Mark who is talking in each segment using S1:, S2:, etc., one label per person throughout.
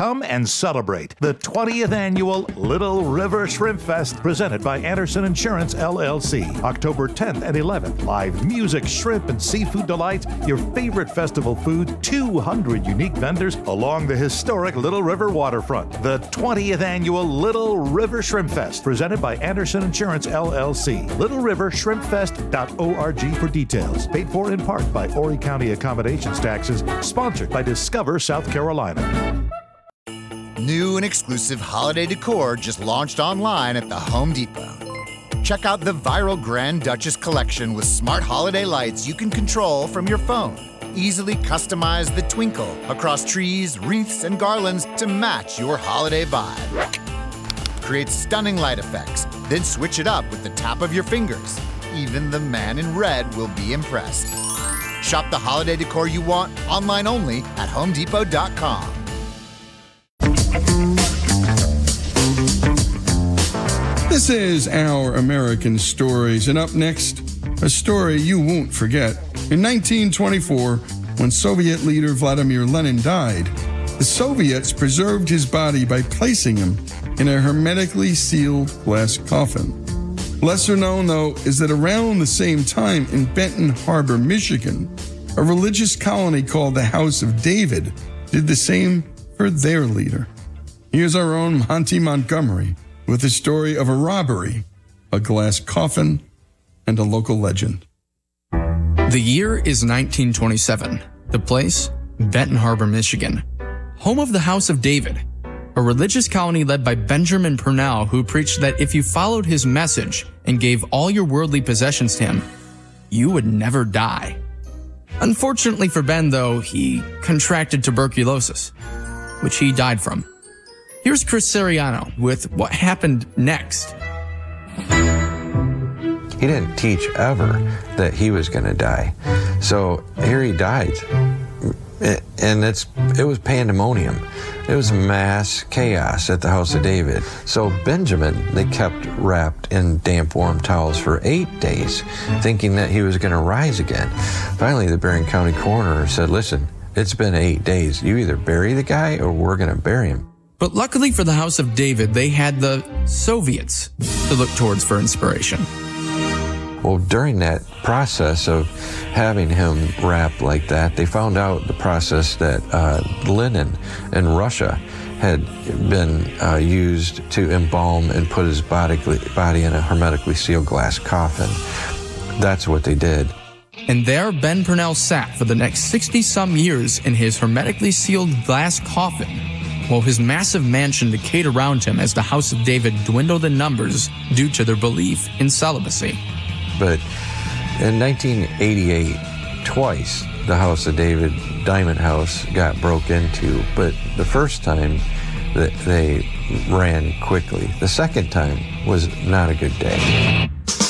S1: Come and celebrate the 20th annual Little River Shrimp Fest presented by Anderson Insurance, LLC. October 10th and 11th. Live music, shrimp, and seafood delights, your favorite festival food, 200 unique vendors along the historic Little River waterfront. The 20th annual Little River Shrimp Fest presented by Anderson Insurance, LLC. LittleRiverShrimpFest.org for details. Paid for in part by Horry County Accommodations Taxes. Sponsored by Discover South Carolina.
S2: New and exclusive holiday decor just launched online at the Home Depot. Check out the viral Grand Duchess collection with smart holiday lights you can control from your phone. Easily customize the twinkle across trees, wreaths, and garlands to match your holiday vibe. Create stunning light effects, then switch it up with the tap of your fingers. Even the man in red will be impressed. Shop the holiday decor you want online only at HomeDepot.com.
S3: This is Our American Stories, and up next, a story you won't forget. In 1924, when Soviet leader Vladimir Lenin died, the Soviets preserved his body by placing him in a hermetically sealed glass coffin. Lesser known, though, is that around the same time in Benton Harbor, Michigan, a religious colony called the House of David did the same for their leader. Here's our own Monty Montgomery with the story of a robbery, a glass coffin, and a local legend.
S4: The year is 1927. The place, Benton Harbor, Michigan, home of the House of David, a religious colony led by Benjamin Purnell, who preached that if you followed his message and gave all your worldly possessions to him, you would never die. Unfortunately for Ben, though, he contracted tuberculosis, which he died from. Here's Chris Siriano with what happened next.
S5: He didn't teach ever that he was going to die. So here he died. And it was pandemonium. It was mass chaos at the House of David. So Benjamin, they kept wrapped in damp, warm towels for 8 days, thinking that he was going to rise again. Finally, the Berrien County coroner said, listen, it's been 8 days. You either bury the guy or we're going to bury him.
S4: But luckily for the House of David, they had the Soviets to look towards for inspiration.
S5: Well, during that process of having him wrapped like that, they found out the process that Lenin in Russia had been used to embalm and put his body in a hermetically sealed glass coffin. That's what they did.
S4: And there, Ben Purnell sat for the next 60-some years in his hermetically sealed glass coffin, while his massive mansion decayed around him as the House of David dwindled in numbers due to their belief in celibacy.
S5: But in 1988, twice the House of David Diamond House got broke into, but the first time that they ran quickly. The second time was not a good day.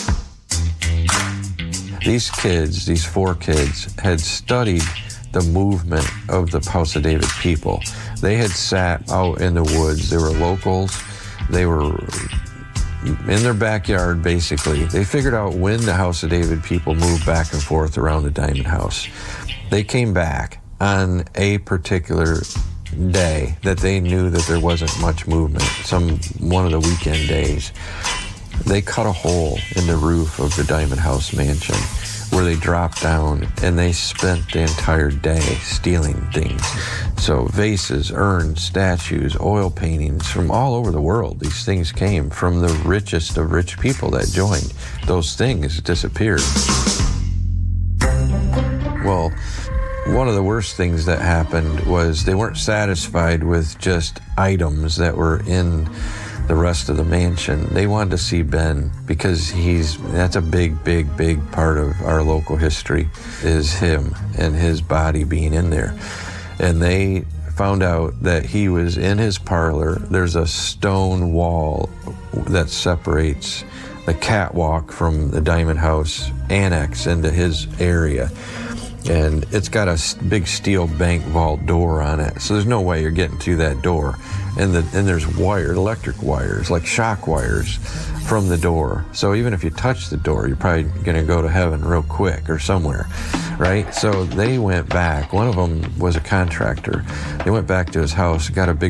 S5: These kids, these 4 kids, had studied the movement of the House of David people. They had sat out in the woods. They were locals. They were in their backyard, basically. They figured out when the House of David people moved back and forth around the Diamond House. They came back on a particular day that they knew that there wasn't much movement, one of the weekend days. They cut a hole in the roof of the Diamond House mansion where they dropped down, and they spent the entire day stealing things. So vases, urns, statues, oil paintings from all over the world. These things came from the richest of rich people that joined. Those things disappeared. Well, one of the worst things that happened was they weren't satisfied with just items that were in the rest of the mansion. They wanted to see Ben because that's a big part of our local history, is him and his body being in there. And they found out that he was in his parlor. There's a stone wall that separates the catwalk from the Diamond House annex into his area. And it's got a big steel bank vault door on it, so there's no way you're getting through that door. And there's electric wires, like shock wires, from the door. So even if you touch the door, you're probably going to go to heaven real quick or somewhere, right? So they went back. One of them was a contractor. They went back to his house, got a big